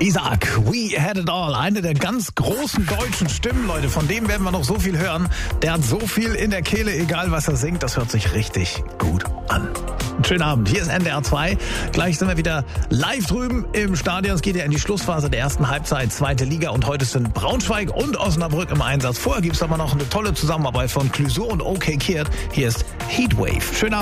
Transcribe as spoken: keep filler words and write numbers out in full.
Isaac, We Had It All. Eine der ganz großen deutschen Stimmen, Leute. Von dem werden wir noch so viel hören. Der hat so viel in der Kehle, egal was er singt. Das hört sich richtig gut an. Schönen Abend. Hier ist N D R zwei. Gleich sind wir wieder live drüben im Stadion. Es geht ja in die Schlussphase der ersten Halbzeit, zweite Liga. Und heute sind Braunschweig und Osnabrück im Einsatz. Vorher gibt es aber noch eine tolle Zusammenarbeit von Clouseau und OK Kid. Hier ist Heatwave. Schönen Abend.